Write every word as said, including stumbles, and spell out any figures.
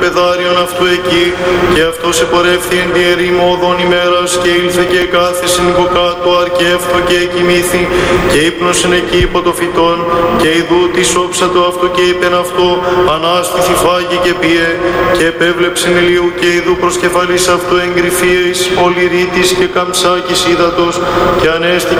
πεδάριον αυτού εκεί, και αυτός επορεύθη εν τη ερήμο οδόν ημέρας, και ήλθε και κάθισεν υποκάτω αρκεύθο και εκοιμήθη, και ύπνωσεν εκεί υπό το φυτόν, και ιδού τη όψατο αυτό και είπεν αυτό, ανάστηθη φάγη και πιέ, και επέβλεψεν ηλίου, και ιδού προς κεφαλής αυτού εγκρυφίε εις ολυρίτης και καμψάκης ύδατος, και ανέστη